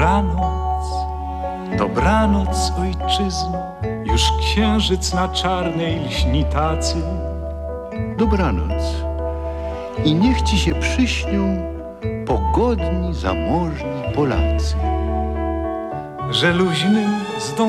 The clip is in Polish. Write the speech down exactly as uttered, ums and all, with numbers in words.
Dobranoc, dobranoc, ojczyzno, już księżyc na czarnej lśni tacy. Dobranoc i niech ci się przyśnią pogodni, zamożni Polacy. Że luźnym,